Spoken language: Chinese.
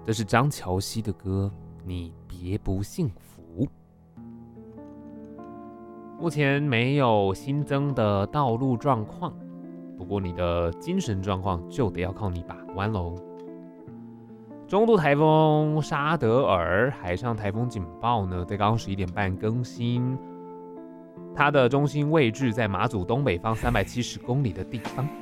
这是张乔希的歌，你别不幸福。目前没有新增的道路状况，不过你的精神状况就得要靠你把关喽。中度台风沙德尔海上台风警报呢，在刚刚11点半更新，它的中心位置在马祖东北方370公里的地方。